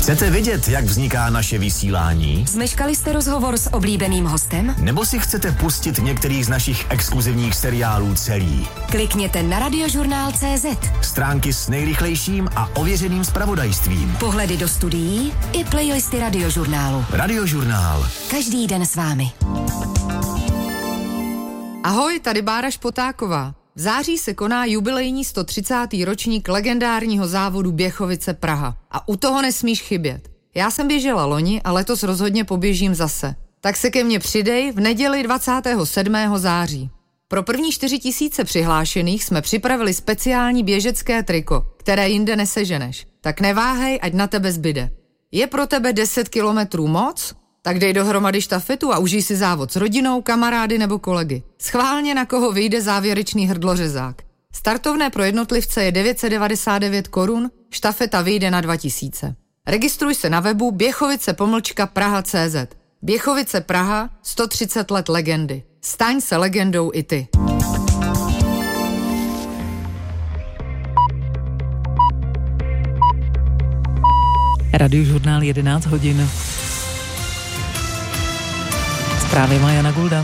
Chcete vidět, jak vzniká naše vysílání? Zmeškali jste rozhovor s oblíbeným hostem? Nebo si chcete pustit některý z našich exkluzivních seriálů celý? Klikněte na Radiožurnál.cz. Stránky s nejrychlejším a ověřeným zpravodajstvím. Pohledy do studií i playlisty Radiožurnálu. Radiožurnál. Každý den s vámi. Ahoj, tady Bára Špotáková. V září se koná jubilejní 130. ročník legendárního závodu Běchovice-Praha. A u toho nesmíš chybět. Já jsem běžela loni a letos rozhodně poběžím zase. Tak se ke mně přidej v neděli 27. září. Pro první 4 000 přihlášených jsme připravili speciální běžecké triko, které jinde neseženeš. Tak neváhej, ať na tebe zbyde. Je pro tebe 10 kilometrů moc? Tak dej dohromady štafetu a užij si závod s rodinou, kamarády nebo kolegy. Schválně, na koho vyjde závěrečný hrdlořezák. Startovné pro jednotlivce je 999 korun, štafeta vyjde na 2000. Registruj se na webu běchovice-praha.cz. Běchovice Praha, 130 let legendy. Staň se legendou i ty. Radiožurnál 11 hodin. Zprávy má Jana Gulda.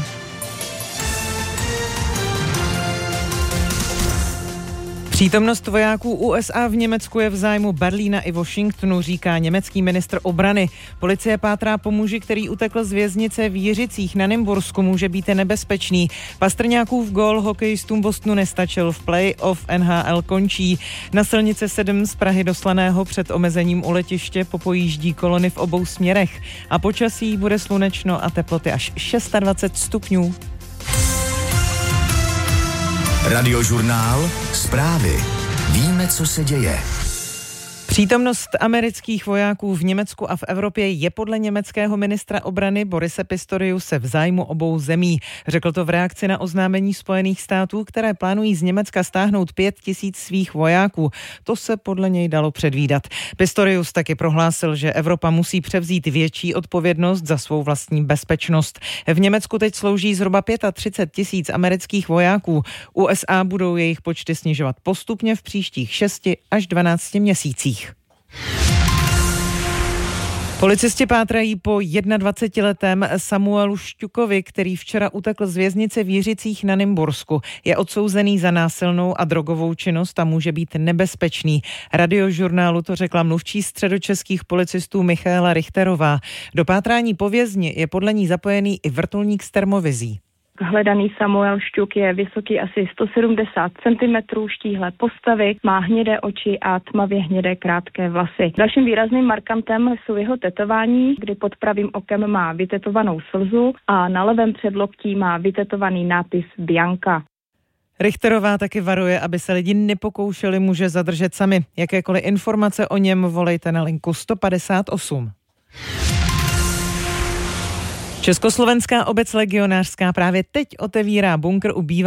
Přítomnost vojáků USA v Německu je v zájmu Berlína i Washingtonu, říká německý ministr obrany. Policie pátrá po muži, který utekl z věznice v Jiřicích na Nymbursku, může být nebezpečný. Pastrňákův gól hokejistům Bostonu nestačil, v play-off NHL končí. Na silnici 7 z Prahy do Slaného před omezením u letiště popojíždí kolony v obou směrech. A počasí bude slunečno a teploty až 26 stupňů. Radiožurnál. Zprávy. Víme, co se děje. Přítomnost amerických vojáků v Německu a v Evropě je podle německého ministra obrany Borise Pistoriuse v zájmu obou zemí. Řekl to v reakci na oznámení Spojených států, které plánují z Německa stáhnout 5 000 svých vojáků. To se podle něj dalo předvídat. Pistorius taky prohlásil, že Evropa musí převzít větší odpovědnost za svou vlastní bezpečnost. V Německu teď slouží zhruba 35 000 amerických vojáků. USA budou jejich počty snižovat postupně v příštích 6 až 12 měsících. Policisti pátrají po 21letém Samuelu Šťukovi, který včera utekl z věznice v Jiřicích na Nymbursku. Je odsouzený za násilnou a drogovou činnost a může být nebezpečný. Radiožurnálu to řekla mluvčí středočeských policistů Michaela Richterová. Do pátrání po vězni je podle ní zapojený i vrtulník s termovizí. Hledaný Samuel Šťuk je vysoký asi 170 cm, štíhlé postavy, má hnědé oči a tmavě hnědé krátké vlasy. Dalším výrazným markantem jsou jeho tetování, kdy pod pravým okem má vytetovanou slzu a na levém předloktí má vytetovaný nápis Bianca. Richterová taky varuje, aby se lidi nepokoušeli muže zadržet sami. Jakékoliv informace o něm volejte na linku 158. Československá obec legionářská právě teď otevírá bunkr u bývalého